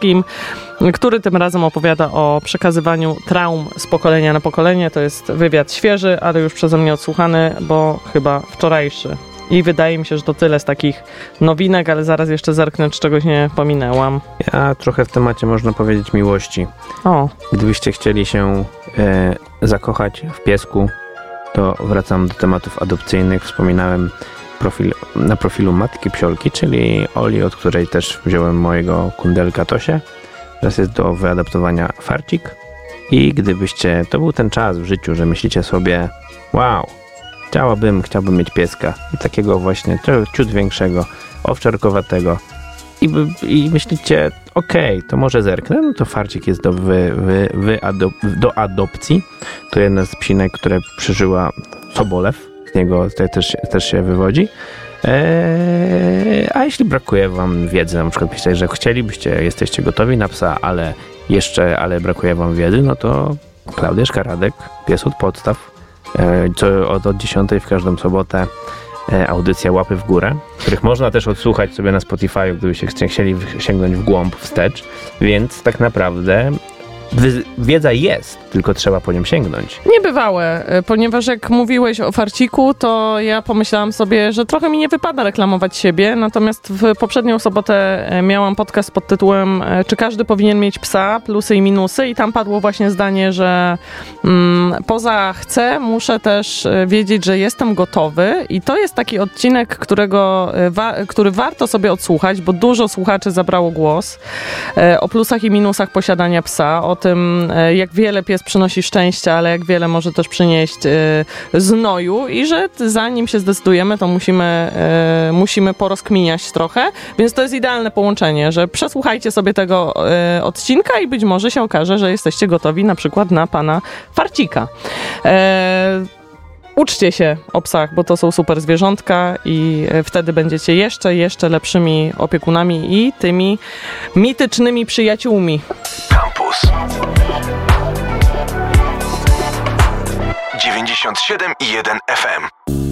Kowalskim, który tym razem opowiada o przekazywaniu traum z pokolenia na pokolenie. To jest wywiad świeży, ale już przeze mnie odsłuchany, bo chyba wczorajszy. I wydaje mi się, że to tyle z takich nowinek, ale zaraz jeszcze zerknę, czy czegoś nie pominęłam. Ja trochę w temacie, można powiedzieć, miłości. O. Gdybyście chcieli się zakochać w piesku, to wracam do tematów adopcyjnych. Wspominałem na profilu Matki Psiolki, czyli Oli, od której też wziąłem mojego kundelka Tosię. Teraz jest do wyadaptowania Farcik. I gdybyście, to był ten czas w życiu, że myślicie sobie, wow, chciałbym mieć pieska. I takiego właśnie ciut większego, owczarkowatego. I myślicie, okej, to może zerknę, no to Farcik jest do adopcji. To jedna z psinek, które przeżyła Sobolew. Z niego też się wywodzi. A jeśli brakuje wam wiedzy, na przykład myślę, że jesteście gotowi na psa, ale brakuje wam wiedzy, no to Klaudia Szkaradek, pies od podstaw, od 10 w każdą sobotę audycja Łapy w górę, których można też odsłuchać sobie na Spotify, gdybyście chcieli sięgnąć w głąb, wstecz, więc tak naprawdę wiedza jest, tylko trzeba po nią sięgnąć. Niebywałe, ponieważ jak mówiłeś o Farciku, to ja pomyślałam sobie, że trochę mi nie wypada reklamować siebie, natomiast w poprzednią sobotę miałam podcast pod tytułem Czy każdy powinien mieć psa? Plusy i minusy, i tam padło właśnie zdanie, że poza chcę, muszę też wiedzieć, że jestem gotowy, i to jest taki odcinek, który warto sobie odsłuchać, bo dużo słuchaczy zabrało głos o plusach i minusach posiadania psa, o tym, jak wiele pies przynosi szczęścia, ale jak wiele może też przynieść znoju, i że zanim się zdecydujemy, to musimy porozkminiać trochę, więc to jest idealne połączenie, że przesłuchajcie sobie tego odcinka i być może się okaże, że jesteście gotowi na przykład na pana Farcika. Uczcie się o psach, bo to są super zwierzątka i wtedy będziecie jeszcze lepszymi opiekunami i tymi mitycznymi przyjaciółmi. Campus 97,1 FM.